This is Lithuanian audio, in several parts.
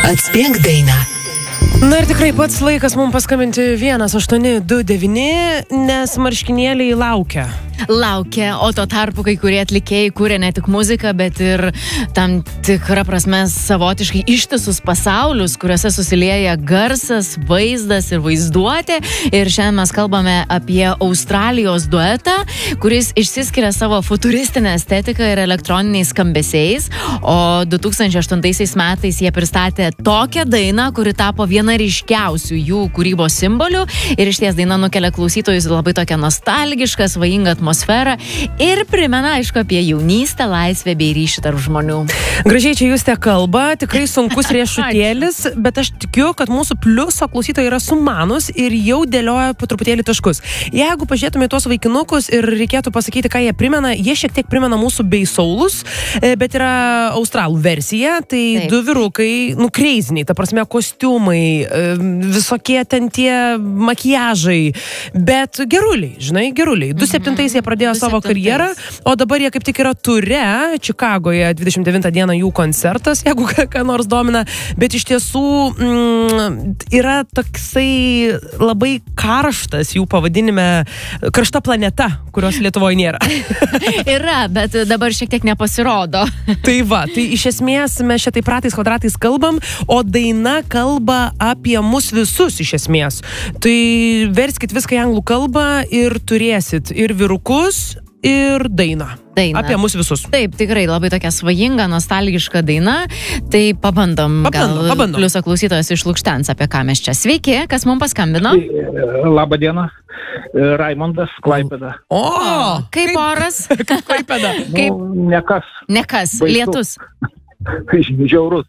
Atspėk dainą. Na ir tikrai pats laikas mums paskambinti 1829, nes marškinėliai laukia. Laukia, o tuo tarpu kai kurie atlikėjai kūrė ne tik muziką, bet ir tam tikrą prasme savotiškai ištisus pasaulius, kuriuose susilieja garsas, vaizdas ir vaizduotė. Ir šiandien mes kalbame apie Australijos duetą, kuris išsiskiria savo futuristinę estetiką ir elektroniniais skambesiais. O 2008 metais jie pristatė tokią dainą, kuri tapo viena ryškiausių jų kūrybos simbolių. Ir išties daina nukelia klausytojus labai tokią nostalgišką, svajingą atmosferą ir primena, aišku, apie jaunystę, laisvę bei ryšį tarp žmonių. Gražiai čia jūs te kalba, tikrai sunkus riešutėlis, bet aš tikiu, kad mūsų pliuso klausytojai yra sumanus ir jau dėlioja po truputėlį taškus. Jeigu pažiūrėtume tuos vaikinukus ir reikėtų pasakyti, ką jie primena, jie šiek tiek primena mūsų bei saulus, bet yra australų versija, tai Taip. Du vyrukai, kreiziniai, ta prasme, kostiumai, visokie ten tie makiažai, bet geruliai, žinai, geruliai. 2007 jie pradėjo savo karjerą, o dabar jie kaip tik yra ture, Čikagoje 29 dieną jų koncertas, jeigu ką nors domina, bet iš tiesų yra toksai labai karštas jų pavadinime, karšta planeta, kurios Lietuvoje nėra. Yra, bet dabar šiek tiek nepasirodo. Tai va, tai iš esmės mes šitai ratais kvadratais kalbam, o daina kalba apie mus visus iš esmės. Tai verskit viską į anglų kalbą ir turėsit ir vyrukus, ir dainą. Apie mus visus. Taip, tikrai labai tokia svajinga, nostalgiška daina. Tai pabandom. Pliuso klausytojas iš Lukštens, apie ką mes čia. Sveiki, kas mums paskambino? Labą dieną. Raimondas, Klaipėda. O, kaip oras? Klaipėda. Nekas. Nekas, Baisus. lietus. Žiaurus.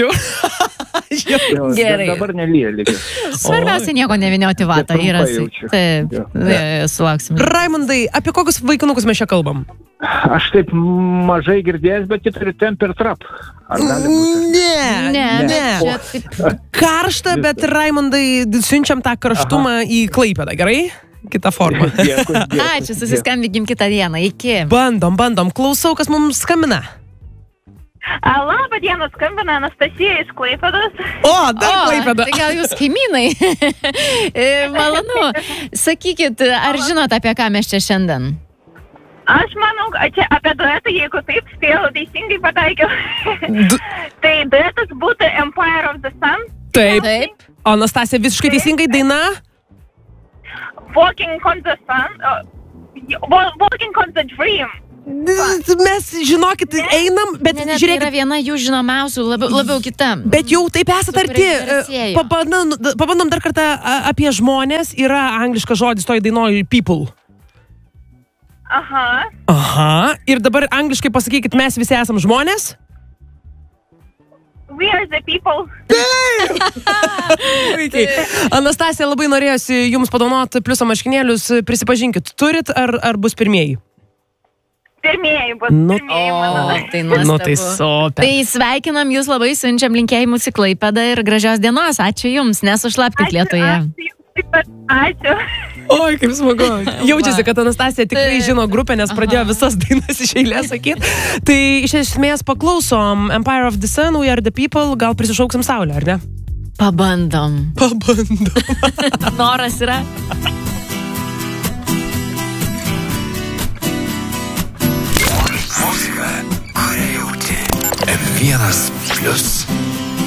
Gerai. Dabar nelyja lygiai. Svarbiausia nieko nevinioti vatą. Taip, sulauksim. Raimondai, apie kokius vaikinukus mes čia kalbam? Aš taip mažai girdėjęs, bet jie turi Temper Trap. Ar gali būti? Ne. Karšta, bet Raimondai, siunčiam tą karštumą į Klaipėdą, gerai? Kita forma. Dėkui. Ačiū, susiskambinkim kitą dieną. Iki. Bandom. Klausau, kas mums skambina. Labą dieną, skambina Anastasija iš Klaipėdos. O, dar Klaipėda. Tai gal jūs kaimynai? Malonu. Sakykit, ar žinot, apie ką mes čia šiandien? Aš manau, čia apie duetą, jeigu taip spėjau, teisingai pataikiau. Tai duetas būtų Empire of the Sun. Taip. Anastasija, visiškai teisingai daina? Walking on the Sun. Walking on the Dream. Mes, žinokit, einam, bet Ne, tai žiūrėkit. yra viena jų žinomiausių, labiau kita. Bet jau taip esat arti. Pabandom dar kartą apie žmonės. Yra angliškas žodis toj dainoj people. Aha. Ir dabar angliškai pasakykit, mes visi esam žmonės. We are the people. Anastasija, labai norėjosi jums padovanoti pliuso marškinėlius. Prisipažinkit, turit ar bus pirmieji? Pirmieji bus. Tai nuostabu. Tai super. Tai sveikinam jūs labai, siunčiam linkėjimus į Klaipėdą ir gražios dienos. Ačiū jums, nesušlapkit Lietuvoje. Ačiū. Oi, kaip smagu. Jaučiasi, kad Anastasija tikrai žino grupę, nes pradėjo visas dainas iš eilės sakyti. Tai iš esmės paklausom Empire of the Sun, We are the people, gal prisišauksim saulę, ar ne? Pabandom. Noras yra. Muzika, kurią jauti. M1+.